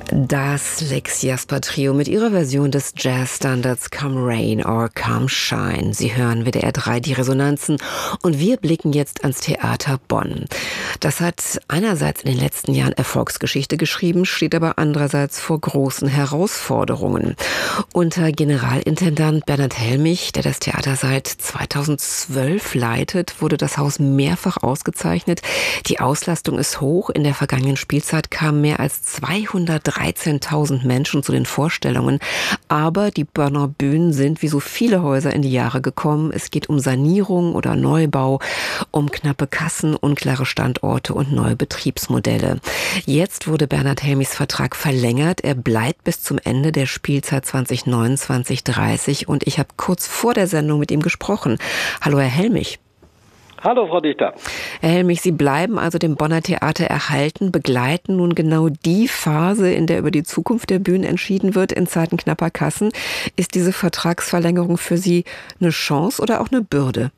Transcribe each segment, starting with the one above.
Das Lex Jasper Trio mit ihrer Version des Jazzstandards Come Rain or Come Shine. Sie hören WDR 3 die Resonanzen und wir blicken jetzt ans Theater Bonn. Das hat einerseits in den letzten Jahren Erfolgsgeschichte geschrieben, steht aber andererseits vor großen Herausforderungen. Unter Generalintendant Bernhard Helmich, der das Theater seit 2012 leitet, wurde das Haus mehrfach ausgezeichnet. Die Auslastung ist hoch. In der vergangenen Spielzeit kamen mehr als 213.000 Menschen zu den Vorstellungen. Aber die Bonner Bühnen sind wie so viele Häuser in die Jahre gekommen. Es geht um Sanierung oder Neubau, um knappe Kassen, unklare Standorte und neue Betriebsmodelle. Jetzt wurde Bernhard Helmichs Vertrag verlängert. Er bleibt bis zum Ende der Spielzeit 2029/30 und ich habe kurz vor der Sendung mit ihm gesprochen. Hallo, Herr Helmich. Hallo, Frau Dichter. Herr Helmich, Sie bleiben also dem Bonner Theater erhalten, begleiten nun genau die Phase, in der über die Zukunft der Bühnen entschieden wird in Zeiten knapper Kassen. Ist diese Vertragsverlängerung für Sie eine Chance oder auch eine Bürde?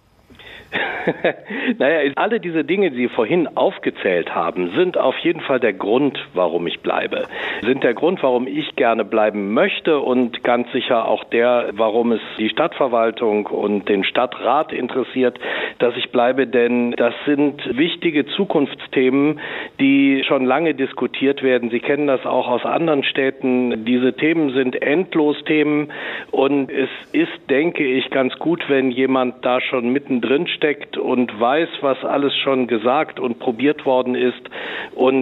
Naja, alle diese Dinge, die Sie vorhin aufgezählt haben, sind auf jeden Fall der Grund, warum ich bleibe. Sind der Grund, warum ich gerne bleiben möchte und ganz sicher auch der, warum es die Stadtverwaltung und den Stadtrat interessiert, dass ich bleibe, denn das sind wichtige Zukunftsthemen, die schon lange diskutiert werden. Sie kennen das auch aus anderen Städten. Diese Themen sind Endlosthemen und es ist, denke ich, ganz gut, wenn jemand da schon mittendrin steckt und weiß, was alles schon gesagt und probiert worden ist und